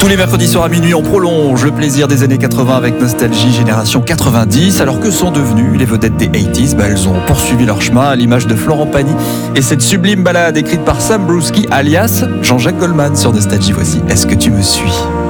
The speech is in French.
Tous les mercredis soirs à minuit, on prolonge le plaisir des années 80 avec Nostalgie Génération 90. Alors que sont devenues les vedettes des 80s? Elles ont poursuivi leur chemin à l'image de Florent Pagny et cette sublime balade écrite par Sam Brusky alias Jean-Jacques Goldman sur Nostalgie. Voici Est-ce que tu me suis?